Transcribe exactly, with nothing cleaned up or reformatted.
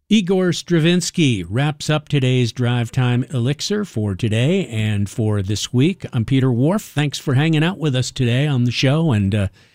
Igor Stravinsky wraps up today's Drive Time Elixir for today and for this week. I'm Peter Wharf. Thanks for hanging out with us today on the show, and uh,